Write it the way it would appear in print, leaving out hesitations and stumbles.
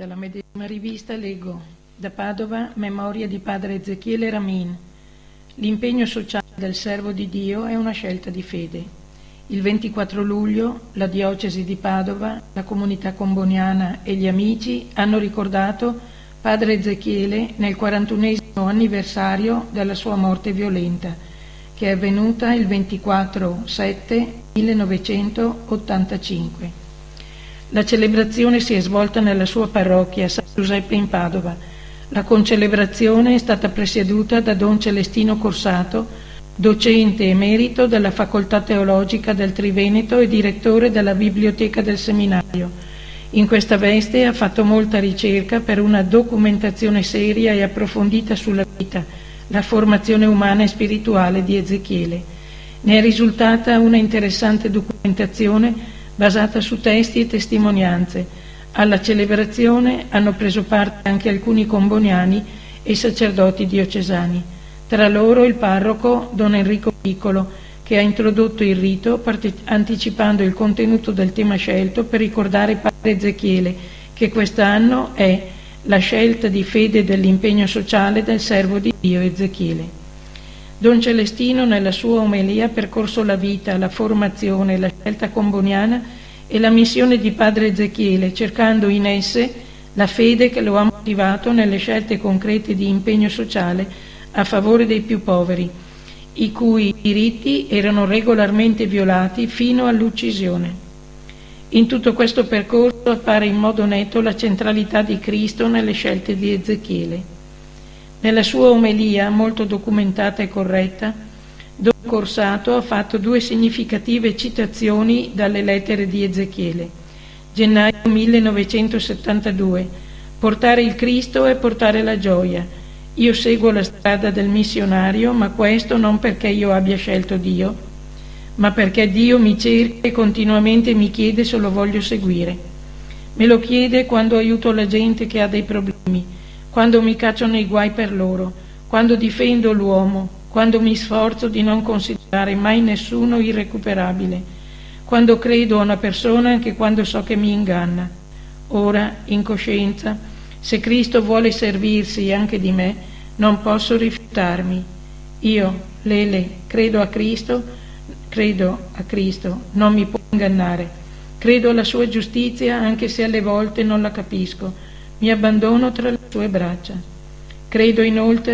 Dalla medesima rivista leggo: da Padova, memoria di padre Ezechiele Ramin. L'impegno sociale del servo di Dio è una scelta di fede. Il 24 luglio la diocesi di Padova, la comunità comboniana e gli amici hanno ricordato padre Ezechiele nel 41esimo anniversario della sua morte violenta, che è avvenuta il 24/7/1985. La celebrazione si è svolta nella sua parrocchia San Giuseppe in Padova. La concelebrazione è stata presieduta da Don Celestino Corsato, docente emerito della Facoltà Teologica del Triveneto e direttore della Biblioteca del Seminario. In questa veste ha fatto molta ricerca per una documentazione seria e approfondita sulla vita, la formazione umana e spirituale di Ezechiele. Ne è risultata una interessante documentazione basata su testi e testimonianze. Alla celebrazione hanno preso parte anche alcuni comboniani e sacerdoti diocesani. Tra loro il parroco Don Enrico Piccolo, che ha introdotto il rito anticipando il contenuto del tema scelto per ricordare padre Ezechiele, che quest'anno è la scelta di fede dell'impegno sociale del servo di Dio Ezechiele. Don Celestino nella sua omelia ha percorso la vita, la formazione, la scelta comboniana e la missione di padre Ezechiele, cercando in esse la fede che lo ha motivato nelle scelte concrete di impegno sociale a favore dei più poveri, i cui diritti erano regolarmente violati fino all'uccisione. In tutto questo percorso appare in modo netto la centralità di Cristo nelle scelte di Ezechiele. Nella sua omelia, molto documentata e corretta, Don Corsato ha fatto due significative citazioni dalle lettere di Ezechiele. Gennaio 1972: portare il Cristo è portare la gioia. Io seguo la strada del missionario, ma questo non perché io abbia scelto Dio, ma perché Dio mi cerca e continuamente mi chiede se lo voglio seguire. Me lo chiede quando aiuto la gente che ha dei problemi, quando mi caccio nei guai per loro, quando difendo l'uomo, quando mi sforzo di non considerare mai nessuno irrecuperabile, quando credo a una persona anche quando so che mi inganna. Ora, in coscienza, se Cristo vuole servirsi anche di me, non posso rifiutarmi. Io, Lele, credo a Cristo, non mi può ingannare. Credo alla sua giustizia anche se alle volte non la capisco. Mi abbandono tra le sue braccia. Credo inoltre